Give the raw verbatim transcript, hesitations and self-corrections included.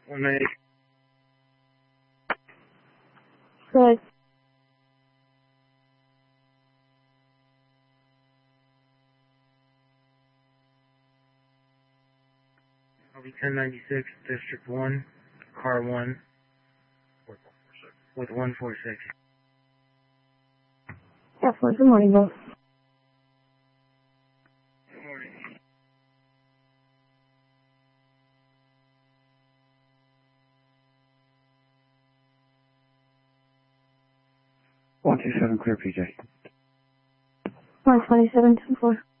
One eight. Good. I'll be ten ninety-six, District one, Car one, with one four six. Yeah, for good morning, boss. Good morning. one two seven, clear P J. one twenty-seven, two four.